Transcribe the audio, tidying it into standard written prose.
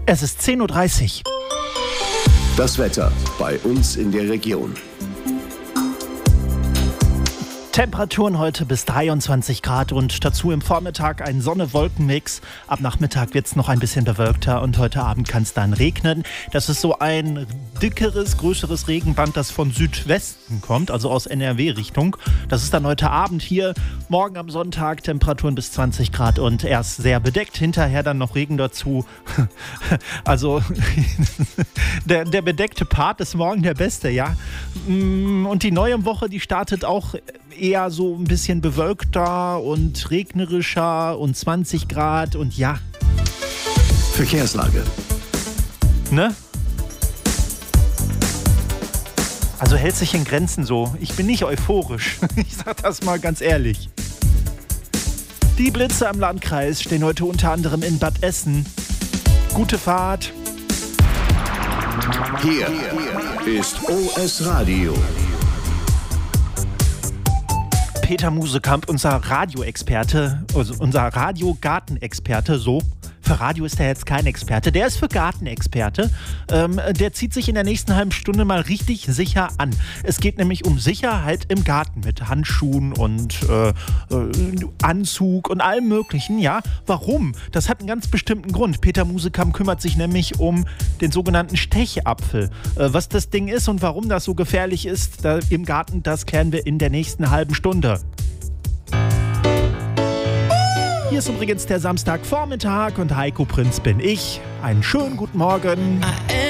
Es ist 10:30 Uhr. Das Wetter bei uns in der Region. Temperaturen heute bis 23 Grad und dazu im Vormittag ein Sonne-Wolken-Mix. Ab Nachmittag wird es noch ein bisschen bewölkter und heute Abend kann es dann regnen. Das ist so ein dickeres, größeres Regenband, das von Südwesten kommt, also aus NRW-Richtung. Das ist dann heute Abend hier. Morgen am Sonntag Temperaturen bis 20 Grad und erst sehr bedeckt. Hinterher dann noch Regen dazu. Also der bedeckte Part ist morgen der beste, ja. Und die neue Woche, die startet auch eher so ein bisschen bewölkter und regnerischer und 20 Grad und ja. Verkehrslage. Ne? Also hält sich in Grenzen so. Ich bin nicht euphorisch. Ich sag das mal ganz ehrlich. Die Blitze am Landkreis stehen heute unter anderem in Bad Essen. Gute Fahrt. Hier ist OS Radio. Peter Musekamp, unser Radioexperte, also unser Radiogartenexperte, so. Für Radio ist er jetzt kein Experte, der ist für Gartenexperte. Der zieht sich in der nächsten halben Stunde mal richtig sicher an. Es geht nämlich um Sicherheit im Garten mit Handschuhen und Anzug und allem Möglichen. Ja, warum? Das hat einen ganz bestimmten Grund. Peter Musekamp kümmert sich nämlich um den sogenannten Stechapfel. Was das Ding ist und warum das so gefährlich ist im Garten, das klären wir in der nächsten halben Stunde. Hier ist übrigens der Samstagvormittag und Heiko Prinz bin ich. Einen schönen guten Morgen.